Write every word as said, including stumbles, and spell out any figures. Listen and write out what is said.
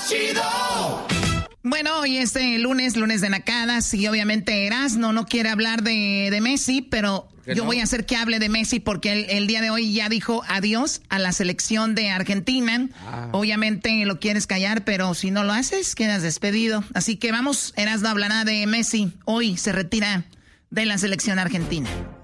chido. Bueno, hoy este lunes, lunes de nacadas, y obviamente Erasmo no quiere hablar de, de Messi, pero yo no? voy a hacer que hable de Messi porque él, el día de hoy ya dijo adiós a la selección de Argentina. Ah. Obviamente lo quieres callar, pero si no lo haces, quedas despedido. Así que vamos, Erasmo hablará de Messi. Hoy se retira de la selección argentina.